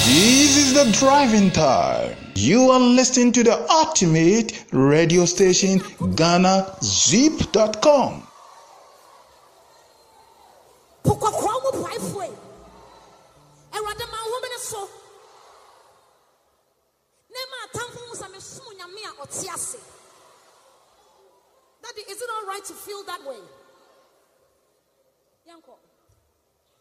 This is the driving time. You are listening to the ultimate radio station, GhanaZip.com. Daddy, is it all right to feel that way? Yanko.